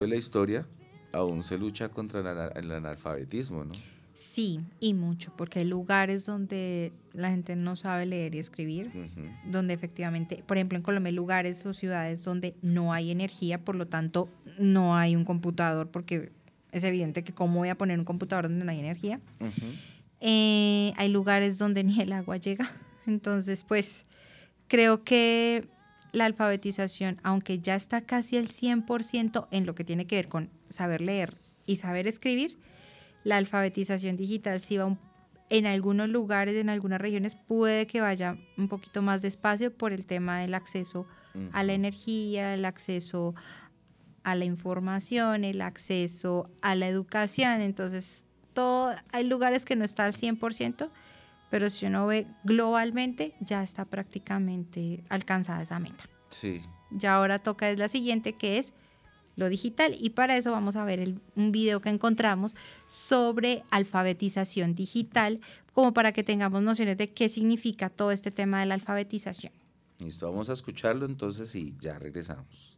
de la historia, aún se lucha contra el analfabetismo, ¿no? Sí, y mucho, porque hay lugares donde la gente no sabe leer y escribir, donde efectivamente, por ejemplo, en Colombia hay lugares o ciudades donde no hay energía, por lo tanto no hay un computador, porque es evidente que cómo voy a poner un computador donde no hay energía. Hay lugares donde ni el agua llega, entonces pues creo que la alfabetización, aunque ya está casi al 100% en lo que tiene que ver con saber leer y saber escribir, la alfabetización digital sí va en algunos lugares, en algunas regiones, puede que vaya un poquito más despacio por el tema del acceso a la energía, el acceso a la información, el acceso a la educación. Entonces, hay lugares que no está al 100%, pero si uno ve globalmente, ya está prácticamente alcanzada esa meta. Sí. Ya ahora toca es la siguiente, que es lo digital, y para eso vamos a ver un video que encontramos sobre alfabetización digital, como para que tengamos nociones de qué significa todo este tema de la alfabetización. Listo, vamos a escucharlo entonces y ya regresamos.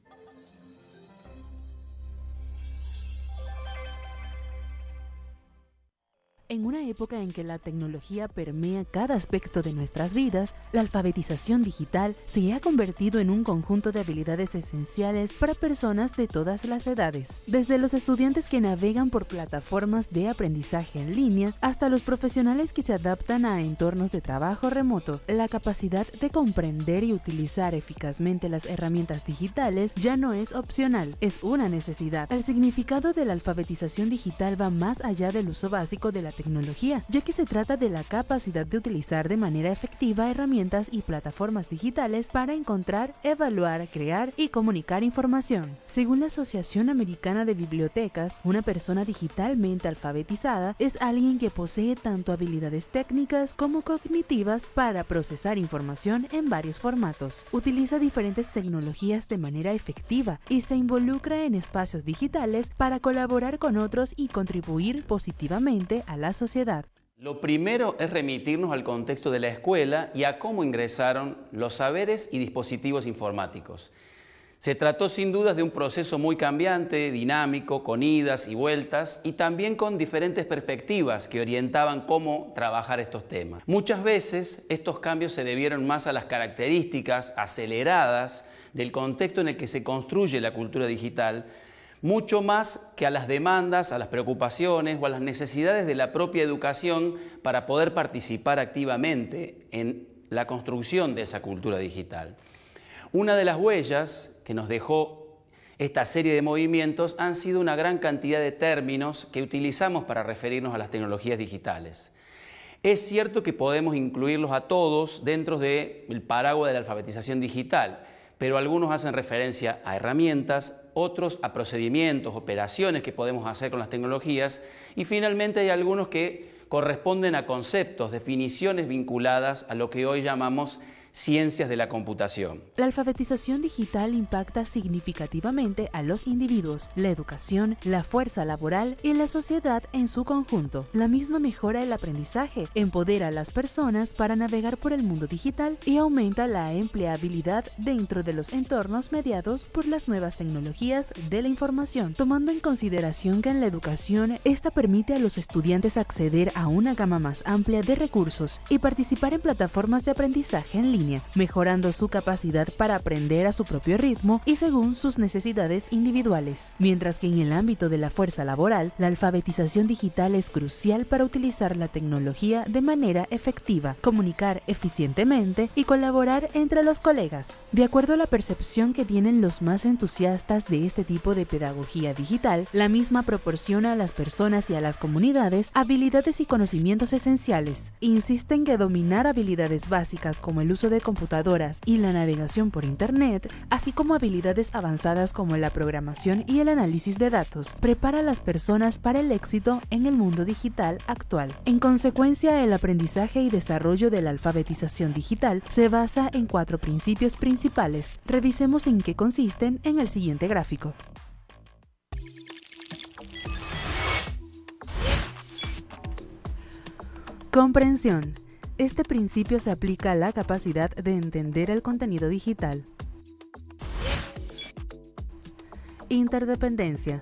En una época en que la tecnología permea cada aspecto de nuestras vidas, la alfabetización digital se ha convertido en un conjunto de habilidades esenciales para personas de todas las edades. Desde los estudiantes que navegan por plataformas de aprendizaje en línea hasta los profesionales que se adaptan a entornos de trabajo remoto, la capacidad de comprender y utilizar eficazmente las herramientas digitales ya no es opcional, es una necesidad. El significado de la alfabetización digital va más allá del uso básico de la tecnología, ya que se trata de la capacidad de utilizar de manera efectiva herramientas y plataformas digitales para encontrar, evaluar, crear y comunicar información. Según la Asociación Americana de Bibliotecas, una persona digitalmente alfabetizada es alguien que posee tanto habilidades técnicas como cognitivas para procesar información en varios formatos, utiliza diferentes tecnologías de manera efectiva y se involucra en espacios digitales para colaborar con otros y contribuir positivamente a la sociedad. Lo primero es remitirnos al contexto de la escuela y a cómo ingresaron los saberes y dispositivos informáticos. Se trató sin dudas de un proceso muy cambiante, dinámico, con idas y vueltas y también con diferentes perspectivas que orientaban cómo trabajar estos temas. Muchas veces estos cambios se debieron más a las características aceleradas del contexto en el que se construye la cultura digital, mucho más que a las demandas, a las preocupaciones o a las necesidades de la propia educación para poder participar activamente en la construcción de esa cultura digital. Una de las huellas que nos dejó esta serie de movimientos han sido una gran cantidad de términos que utilizamos para referirnos a las tecnologías digitales. Es cierto que podemos incluirlos a todos dentro del paraguas de la alfabetización digital, pero algunos hacen referencia a herramientas, otros a procedimientos, operaciones que podemos hacer con las tecnologías y finalmente hay algunos que corresponden a conceptos, definiciones vinculadas a lo que hoy llamamos ciencias de la computación. La alfabetización digital impacta significativamente a los individuos, la educación, la fuerza laboral y la sociedad en su conjunto. La misma mejora el aprendizaje, empodera a las personas para navegar por el mundo digital y aumenta la empleabilidad dentro de los entornos mediados por las nuevas tecnologías de la información, tomando en consideración que en la educación esta permite a los estudiantes acceder a una gama más amplia de recursos y participar en plataformas de aprendizaje en línea, mejorando su capacidad para aprender a su propio ritmo y según sus necesidades individuales. Mientras que en el ámbito de la fuerza laboral, la alfabetización digital es crucial para utilizar la tecnología de manera efectiva, comunicar eficientemente y colaborar entre los colegas. De acuerdo a la percepción que tienen los más entusiastas de este tipo de pedagogía digital, la misma proporciona a las personas y a las comunidades habilidades y conocimientos esenciales. Insisten que dominar habilidades básicas como el uso de computadoras y la navegación por Internet, así como habilidades avanzadas como la programación y el análisis de datos, prepara a las personas para el éxito en el mundo digital actual. En consecuencia, el aprendizaje y desarrollo de la alfabetización digital se basa en 4 principios principales. Revisemos en qué consisten en el siguiente gráfico. Comprensión. Este principio se aplica a la capacidad de entender el contenido digital. Interdependencia.